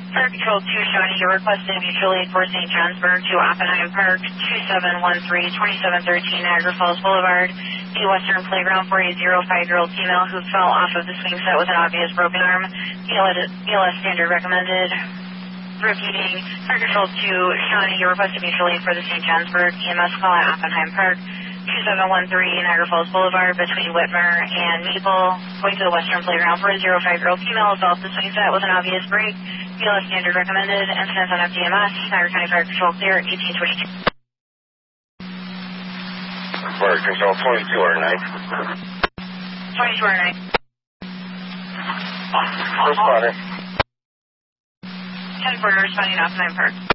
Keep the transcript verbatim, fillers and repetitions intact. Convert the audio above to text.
Fire Control two, Shawnee, you're requesting mutual aid for Saint Johnsburg to Oppenheim Park, two seven one three, twenty-seven thirteen Niagara Falls Boulevard. The Western Playground for a zero five-year-old female who fell off of the swing set with an obvious broken arm. B L S standard recommended. Repeating, Fire Control two, Shawnee, you're requesting mutual aid for the Saint Johnsburg E M S call at Oppenheim Park, two seven one three Niagara Falls Boulevard between Whitmer and Maple, going to the Western Playground for a zero five-year-old female who fell off the swing set with an obvious break. B L S standard recommended. Incidents on F D M S. Niagara County Fire Control clear. eighteen twenty-two. Fire Control twenty-two R nine. twenty-two R nine. Responding. ten four responding to Oppenheim Park.